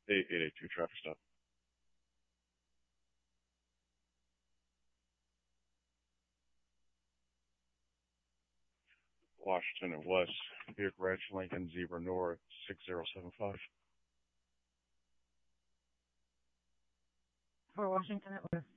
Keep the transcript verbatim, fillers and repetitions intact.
eight eight eight two traffic stop. Washington and West, Buick Ranch, Lincoln, Zebra North, six zero seven five. For Washington at West.